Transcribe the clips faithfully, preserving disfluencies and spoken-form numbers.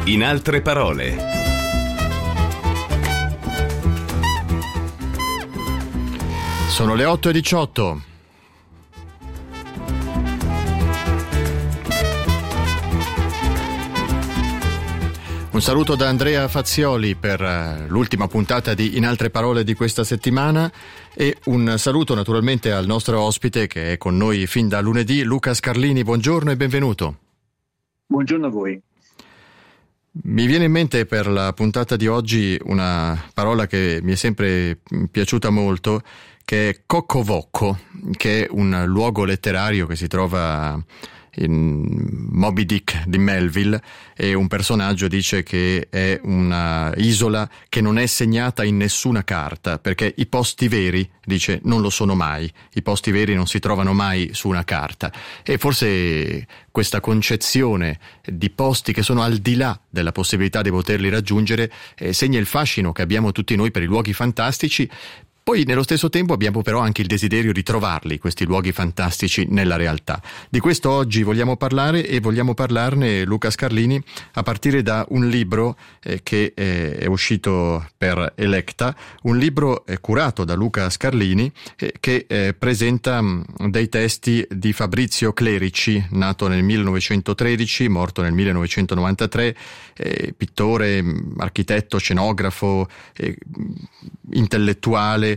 In altre parole. Sono le otto e diciotto. Un saluto da Andrea Fazioli per l'ultima puntata di In altre parole di questa settimana e un saluto naturalmente al nostro ospite che è con noi fin da lunedì, Luca Scarlini. Buongiorno e benvenuto. Buongiorno a voi. Mi viene in mente per la puntata di oggi una parola che mi è sempre piaciuta molto, che è Cocco-Vocco, che è un luogo letterario che si trova in Moby Dick di Melville, e un personaggio dice che è una isola che non è segnata in nessuna carta, perché i posti veri, dice, non lo sono mai, i posti veri non si trovano mai su una carta. E forse questa concezione di posti che sono al di là della possibilità di poterli raggiungere eh, segna il fascino che abbiamo tutti noi per i luoghi fantastici. Poi nello stesso tempo abbiamo però anche il desiderio di trovarli, questi luoghi fantastici, nella realtà. Di questo oggi vogliamo parlare e vogliamo parlarne, Luca Scarlini, a partire da un libro eh, che eh, è uscito per Electa, un libro eh, curato da Luca Scarlini eh, che eh, presenta mh, dei testi di Fabrizio Clerici, nato nel millenovecentotredici, morto nel millenovecentonovantatré, eh, pittore, architetto, scenografo, eh, intellettuale,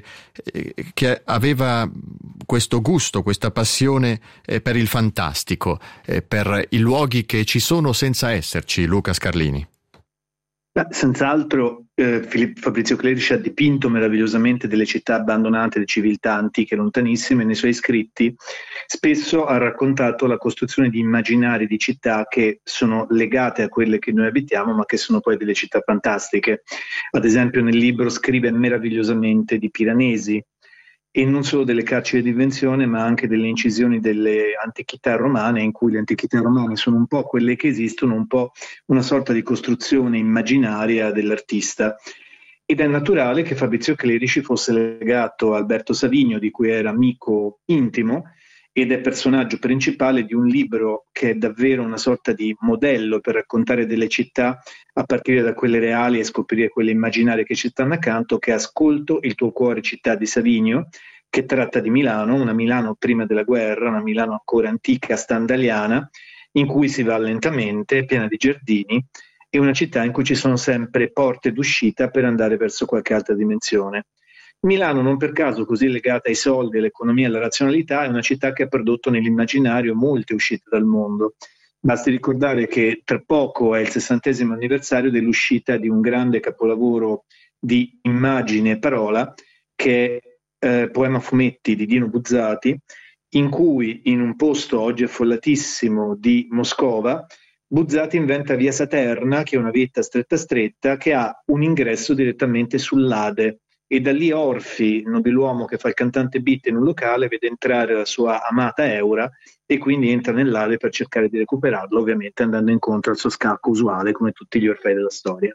che aveva questo gusto, questa passione eh, per il fantastico, eh, per i luoghi che ci sono senza esserci, Luca Scarlini. Beh, senz'altro eh, Fabrizio Clerici ha dipinto meravigliosamente delle città abbandonate, di civiltà antiche lontanissime. Nei suoi scritti spesso ha raccontato la costruzione di immaginari di città che sono legate a quelle che noi abitiamo, ma che sono poi delle città fantastiche. Ad esempio nel libro scrive meravigliosamente di Piranesi, e non solo delle carceri di invenzione, ma anche delle incisioni delle antichità romane, in cui le antichità romane sono un po' quelle che esistono, un po' una sorta di costruzione immaginaria dell'artista. Ed è naturale che Fabrizio Clerici fosse legato a Alberto Savigno, di cui era amico intimo, ed è personaggio principale di un libro che è davvero una sorta di modello per raccontare delle città a partire da quelle reali e scoprire quelle immaginarie che ci stanno accanto, che è Ascolto il tuo cuore città di Savigno, che tratta di Milano, una Milano prima della guerra, una Milano ancora antica, stendhaliana, in cui si va lentamente, piena di giardini, e una città in cui ci sono sempre porte d'uscita per andare verso qualche altra dimensione. Milano, non per caso così legata ai soldi, all'economia e alla razionalità, è una città che ha prodotto nell'immaginario molte uscite dal mondo. Basti ricordare che tra poco è il sessantesimo anniversario dell'uscita di un grande capolavoro di immagine e parola, che è eh, Poema Fumetti di Dino Buzzati, in cui in un posto oggi affollatissimo di Moscova, Buzzati inventa Via Saterna, che è una vietta stretta stretta, che ha un ingresso direttamente sull'Ade. E da lì Orfi, nobiluomo che fa il cantante beat in un locale, vede entrare la sua amata Eura e quindi entra nell'Ade per cercare di recuperarlo, ovviamente andando incontro al suo scacco usuale, come tutti gli Orfei della storia.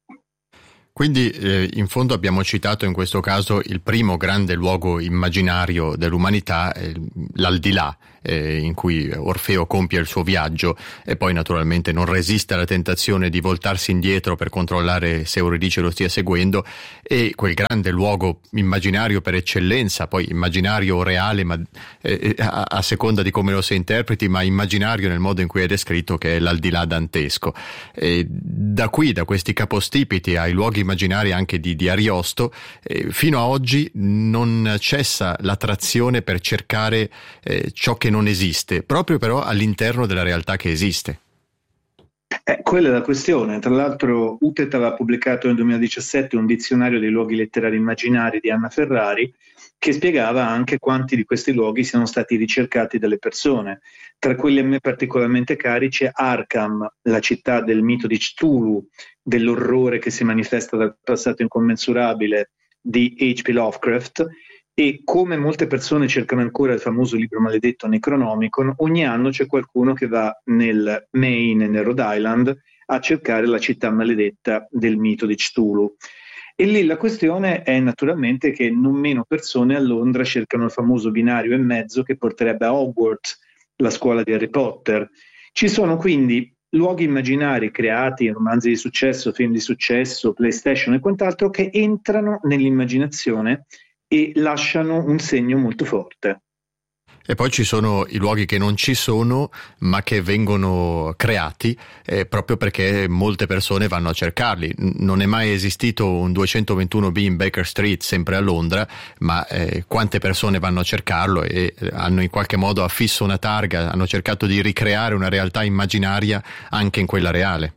Quindi eh, in fondo abbiamo citato in questo caso il primo grande luogo immaginario dell'umanità, eh, l'aldilà, eh, in cui Orfeo compie il suo viaggio e poi naturalmente non resiste alla tentazione di voltarsi indietro per controllare se Euridice lo stia seguendo, e quel grande luogo immaginario per eccellenza, poi immaginario o reale, ma eh, a, a seconda di come lo si interpreti, ma immaginario nel modo in cui è descritto, che è l'aldilà dantesco. E da qui, da questi capostipiti ai luoghi immaginari anche di, di Ariosto, eh, fino a oggi non cessa l'attrazione per cercare eh, ciò che non esiste, proprio però all'interno della realtà che esiste. Eh, quella è la questione. Tra l'altro Utet aveva pubblicato nel duemiladiciassette un dizionario dei luoghi letterari immaginari di Anna Ferrari, che spiegava anche quanti di questi luoghi siano stati ricercati dalle persone. Tra quelli a me particolarmente cari c'è Arkham, la città del mito di Cthulhu, dell'orrore che si manifesta dal passato incommensurabile di H P Lovecraft, e come molte persone cercano ancora il famoso libro maledetto Necronomicon, ogni anno c'è qualcuno che va nel Maine, nel Rhode Island, a cercare la città maledetta del mito di Cthulhu. E lì la questione è naturalmente che non meno persone a Londra cercano il famoso binario e mezzo che porterebbe a Hogwarts, la scuola di Harry Potter. Ci sono quindi luoghi immaginari creati in romanzi di successo, film di successo, PlayStation e quant'altro, che entrano nell'immaginazione e lasciano un segno molto forte. E poi ci sono i luoghi che non ci sono, ma che vengono creati eh, proprio perché molte persone vanno a cercarli. Non è mai esistito un duecentoventuno B in Baker Street, sempre a Londra, ma eh, quante persone vanno a cercarlo e hanno in qualche modo affisso una targa, hanno cercato di ricreare una realtà immaginaria anche in quella reale.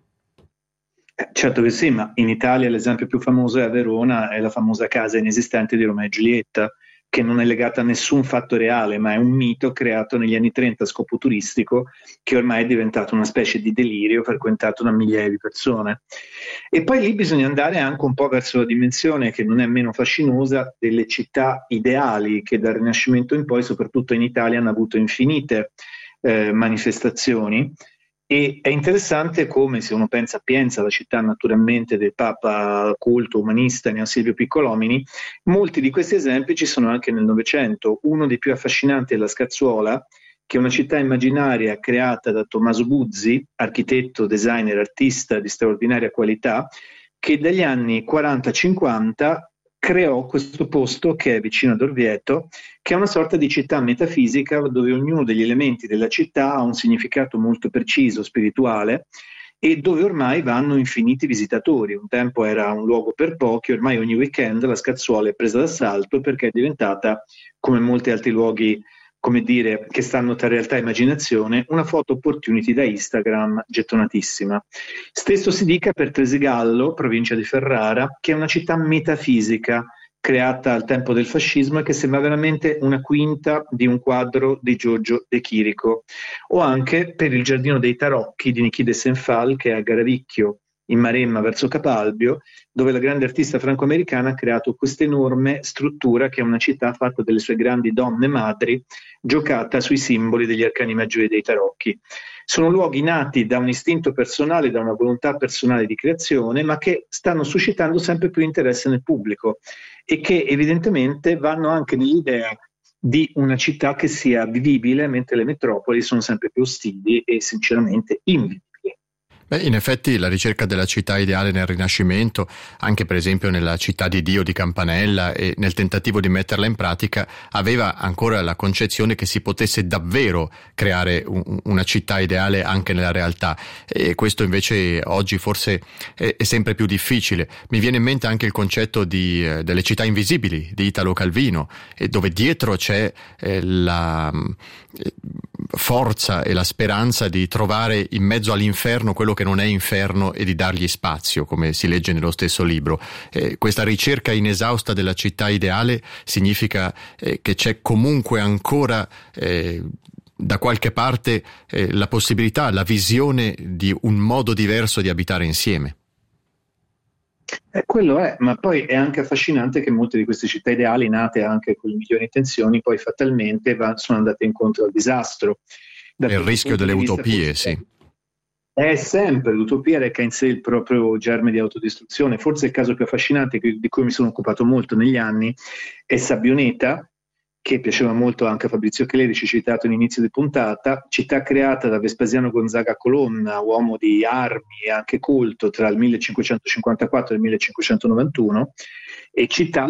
Eh, certo che sì, ma in Italia l'esempio più famoso è a Verona, è la famosa casa inesistente di Romeo e Giulietta, che non è legata a nessun fatto reale, ma è un mito creato negli anni trenta a scopo turistico, che ormai è diventato una specie di delirio frequentato da migliaia di persone. E poi lì bisogna andare anche un po' verso la dimensione, che non è meno fascinosa, delle città ideali, che dal Rinascimento in poi, soprattutto in Italia, hanno avuto infinite eh, manifestazioni. E è interessante come, se uno pensa a Pienza, la città naturalmente del Papa culto umanista Neo Silvio Piccolomini, molti di questi esempi ci sono anche nel Novecento. Uno dei più affascinanti è la Scazzuola, che è una città immaginaria creata da Tommaso Buzzi, architetto, designer, artista di straordinaria qualità, che dagli anni quaranta cinquanta creò questo posto che è vicino ad Orvieto, che è una sorta di città metafisica dove ognuno degli elementi della città ha un significato molto preciso, spirituale, e dove ormai vanno infiniti visitatori. Un tempo era un luogo per pochi, ormai ogni weekend la Scazzuola è presa d'assalto perché è diventata, come molti altri luoghi, come dire, che stanno tra realtà e immaginazione, una photo opportunity da Instagram gettonatissima. Stesso si dica per Tresigallo, provincia di Ferrara, che è una città metafisica creata al tempo del fascismo e che sembra veramente una quinta di un quadro di Giorgio De Chirico. O anche per il Giardino dei Tarocchi di Niki de Senfal, che è a Garavicchio, in Maremma verso Capalbio, dove la grande artista franco-americana ha creato questa enorme struttura che è una città fatta delle sue grandi donne madri, giocata sui simboli degli arcani maggiori dei tarocchi. Sono luoghi nati da un istinto personale, da una volontà personale di creazione, ma che stanno suscitando sempre più interesse nel pubblico e che evidentemente vanno anche nell'idea di una città che sia vivibile, mentre le metropoli sono sempre più ostili e sinceramente invivibili. Beh, in effetti la ricerca della città ideale nel Rinascimento, anche per esempio nella città di Dio di Campanella e nel tentativo di metterla in pratica, aveva ancora la concezione che si potesse davvero creare un, una città ideale anche nella realtà, e questo invece oggi forse è, è sempre più difficile. Mi viene in mente anche il concetto di, eh, delle città invisibili di Italo Calvino, eh, dove dietro c'è eh, la eh, forza e la speranza di trovare in mezzo all'inferno quello che non è inferno e di dargli spazio, come si legge nello stesso libro. Eh, questa ricerca inesausta della città ideale significa eh, che c'è comunque ancora eh, da qualche parte eh, la possibilità, la visione di un modo diverso di abitare insieme. Eh, quello è, ma poi è anche affascinante che molte di queste città ideali, nate anche con le migliori intenzioni, poi fatalmente va, sono andate incontro al disastro. È il rischio delle utopie, sì. È sempre l'utopia reca in sé il proprio germe di autodistruzione. Forse il caso più affascinante di cui mi sono occupato molto negli anni è Sabbioneta, che piaceva molto anche a Fabrizio Clerici, citato all'inizio di puntata, città creata da Vespasiano Gonzaga Colonna, uomo di armi e anche colto tra il millecinquecentocinquantaquattro e il millecinquecentonovantuno, e città